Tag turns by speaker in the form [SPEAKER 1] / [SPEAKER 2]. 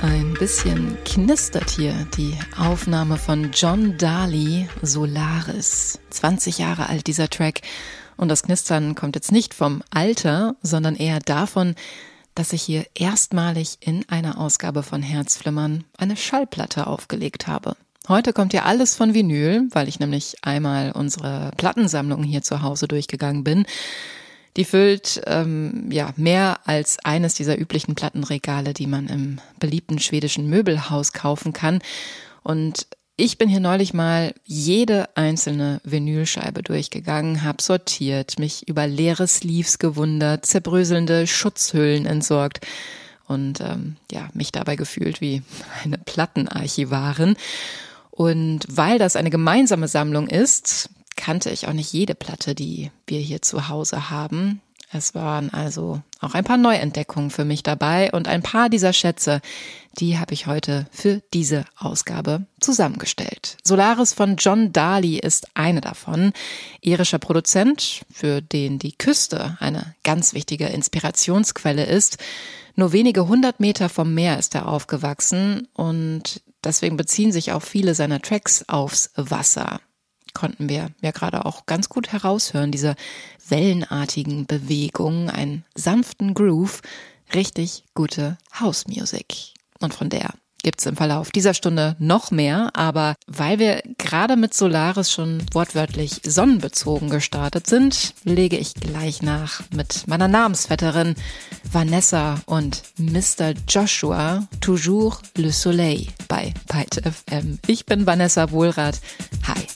[SPEAKER 1] Ein bisschen knistert hier die Aufnahme von John Daly, Solaris. 20 Jahre alt dieser Track. Und das Knistern kommt jetzt nicht vom Alter, sondern eher davon, dass ich hier erstmalig in einer Ausgabe von Herzflimmern eine Schallplatte aufgelegt habe. Heute kommt ja alles von Vinyl, weil ich nämlich einmal unsere Plattensammlung hier zu Hause durchgegangen bin. Die füllt mehr als eines dieser üblichen Plattenregale, die man im beliebten schwedischen Möbelhaus kaufen kann. Und ich bin hier neulich mal jede einzelne Vinylscheibe durchgegangen, habe sortiert, mich über leere Sleeves gewundert, zerbröselnde Schutzhüllen entsorgt und mich dabei gefühlt wie eine Plattenarchivarin. Und weil das eine gemeinsame Sammlung ist, kannte ich auch nicht jede Platte, die wir hier zu Hause haben. Es waren also auch ein paar Neuentdeckungen für mich dabei und ein paar dieser Schätze, die habe ich heute für diese Ausgabe zusammengestellt. Solaris von John Daly ist eine davon. Irischer Produzent, für den die Küste eine ganz wichtige Inspirationsquelle ist. Nur wenige 100 Meter vom Meer ist er aufgewachsen und deswegen beziehen sich auch viele seiner Tracks aufs Wasser. Konnten wir ja gerade auch ganz gut heraushören, diese wellenartigen Bewegungen, einen sanften Groove, richtig gute House-Music. Und von der gibt's im Verlauf dieser Stunde noch mehr, aber weil wir gerade mit Solaris schon wortwörtlich sonnenbezogen gestartet sind, lege ich gleich nach mit meiner Namensvetterin Vanessa und Mr. Joshua, Toujours le Soleil bei Byte FM. Ich bin Vanessa Wohlrath. Hi.